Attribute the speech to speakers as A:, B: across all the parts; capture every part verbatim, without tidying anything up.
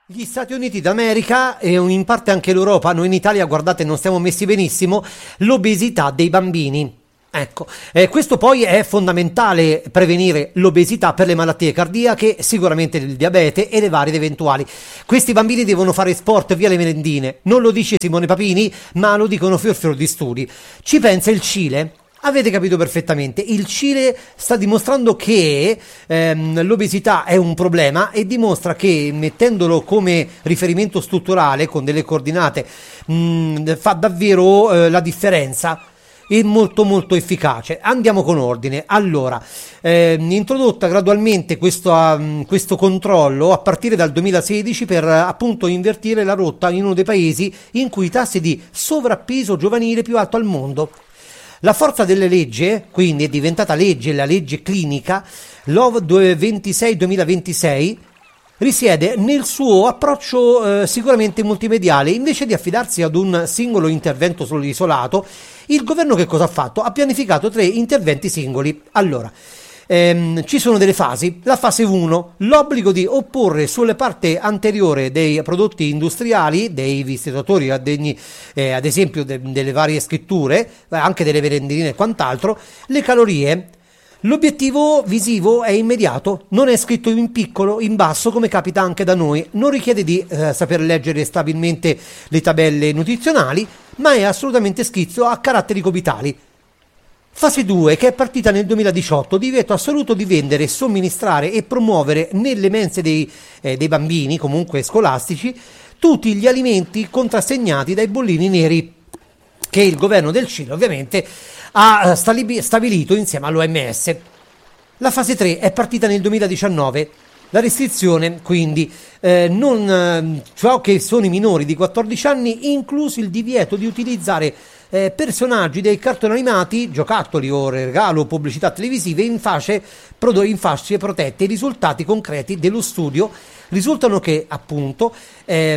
A: Gli Stati Uniti d'America e in parte anche l'Europa, noi in Italia, guardate, non stiamo messi benissimo, l'obesità dei bambini. Ecco, eh, questo poi è fondamentale, prevenire l'obesità per le malattie cardiache, sicuramente il diabete e le varie ed eventuali. Questi bambini devono fare sport via le merendine, non lo dice Simone Papini, ma lo dicono fior fior di studi. Ci pensa il Cile? Avete capito perfettamente, il Cile sta dimostrando che ehm, l'obesità è un problema e dimostra che mettendolo come riferimento strutturale con delle coordinate mh, fa davvero eh, la differenza. È molto molto efficace. Andiamo con ordine. Allora, eh, introdotta gradualmente questo, um, questo controllo a partire dal duemilasedici per uh, appunto invertire la rotta in uno dei paesi in cui i tassi di sovrappeso giovanile più alto al mondo. La forza delle leggi, quindi è diventata legge, la legge clinica, L O V ventisei duemilaventisei, risiede nel suo approccio eh, sicuramente multimediale. Invece di affidarsi ad un singolo intervento solo isolato, il governo che cosa ha fatto? Ha pianificato tre interventi singoli. Allora, ehm, ci sono delle fasi. La fase uno, l'obbligo di opporre sulle parti anteriore dei prodotti industriali, dei visitatori, degli, eh, ad esempio de- delle varie scritture, anche delle merendine e quant'altro, le calorie. L'obiettivo visivo è immediato, non è scritto in piccolo, in basso, come capita anche da noi, non richiede di eh, saper leggere stabilmente le tabelle nutrizionali, ma è assolutamente scritto a caratteri cubitali. Fase due, che è partita nel duemiladiciotto, divieto assoluto di vendere, somministrare e promuovere nelle mense dei, eh, dei bambini, comunque scolastici, tutti gli alimenti contrassegnati dai bollini neri, che il governo del Cile ovviamente ha stabilito insieme all'O M S. La fase tre è partita nel duemiladiciannove. La restrizione, quindi, eh, non eh, ciò che sono i minori di quattordici anni, incluso il divieto di utilizzare eh, personaggi dei cartoni animati, giocattoli o regalo o pubblicità televisive in fasce, prodo- in fasce protette. I risultati concreti dello studio risultano che, appunto, eh,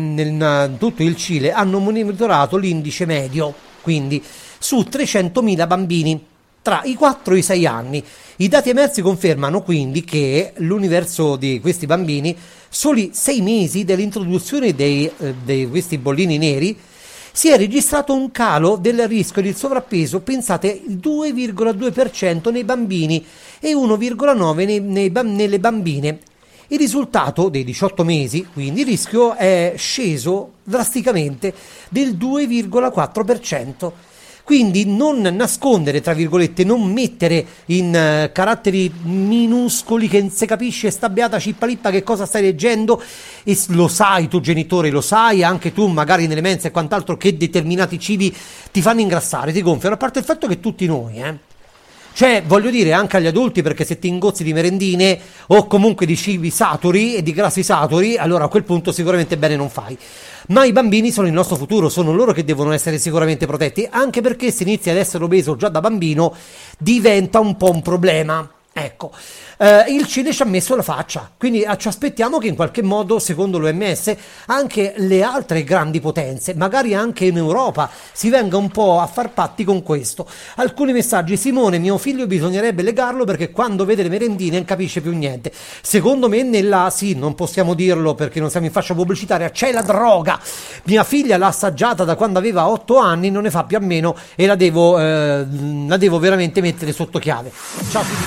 A: nel tutto il Cile hanno monitorato l'indice medio, quindi su trecentomila bambini tra i quattro e i sei anni. I dati emersi confermano quindi che l'universo di questi bambini, soli sei mesi dall'introduzione dei, eh, di questi bollini neri, si è registrato un calo del rischio di sovrappeso, pensate, il due virgola due per cento nei bambini e uno virgola nove per cento nei, nei, nelle bambine. Il risultato dei diciotto mesi, quindi il rischio è sceso drasticamente del due virgola quattro per cento. Quindi non nascondere, tra virgolette, non mettere in uh, caratteri minuscoli che non si capisce sta beata cippalippa che cosa stai leggendo, e lo sai tu genitore, lo sai anche tu magari nelle mense e quant'altro che determinati cibi ti fanno ingrassare, ti gonfiano, a parte il fatto che tutti noi, eh. Cioè, voglio dire, anche agli adulti, perché se ti ingozzi di merendine o comunque di cibi saturi e di grassi saturi, allora a quel punto sicuramente bene non fai. Ma i bambini sono il nostro futuro, sono loro che devono essere sicuramente protetti, anche perché se inizi ad essere obeso già da bambino diventa un po' un problema. Ecco, eh, il Cile ci ha messo la faccia, quindi eh, ci aspettiamo che in qualche modo, secondo l'O M S, anche le altre grandi potenze, magari anche in Europa, si venga un po' a far patti con questo. Alcuni messaggi: Simone, mio figlio bisognerebbe legarlo perché quando vede le merendine non capisce più niente. Secondo me nella, sì, non possiamo dirlo perché non siamo in fascia pubblicitaria, c'è la droga. Mia figlia l'ha assaggiata da quando aveva otto anni, non ne fa più a meno e la devo, eh, la devo veramente mettere sotto chiave. Ciao.